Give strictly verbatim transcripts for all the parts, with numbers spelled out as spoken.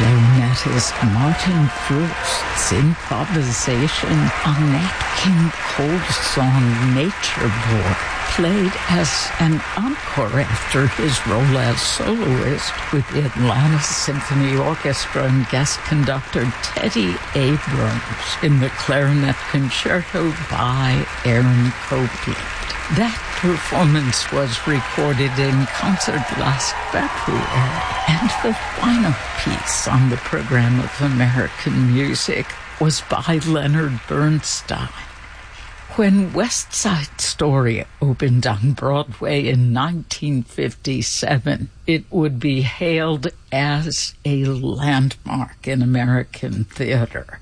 clarinetist Martin Frost's improvisation on Nat King Cole's song Nature Boy, played as an encore after his role as soloist with the Atlanta Symphony Orchestra and guest conductor Teddy Abrams in the Clarinet Concerto by Aaron Copland. That performance was recorded in concert last February, and the final piece on the program of American music was by Leonard Bernstein. When West Side Story opened on Broadway in nineteen fifty-seven, it would be hailed as a landmark in American theater.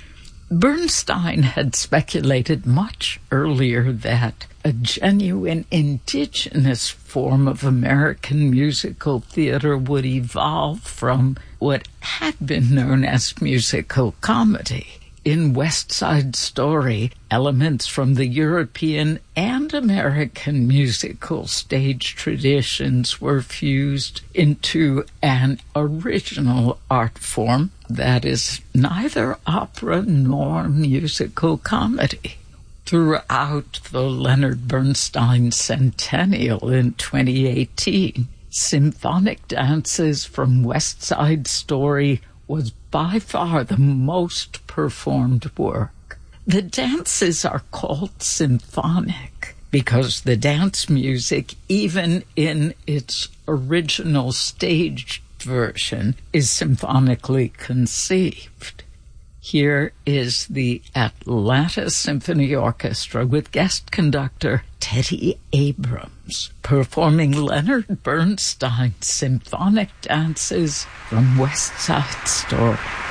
Bernstein had speculated much earlier that a genuine indigenous form of American musical theater would evolve from what had been known as musical comedy. In West Side Story, elements from the European and American musical stage traditions were fused into an original art form that is neither opera nor musical comedy. Throughout the Leonard Bernstein Centennial in twenty eighteen, Symphonic Dances from West Side Story was by far the most performed work. The dances are called symphonic because the dance music, even in its original staged version, is symphonically conceived. Here is the Atlanta Symphony Orchestra with guest conductor Teddy Abrams performing Leonard Bernstein's Symphonic Dances from West Side Story.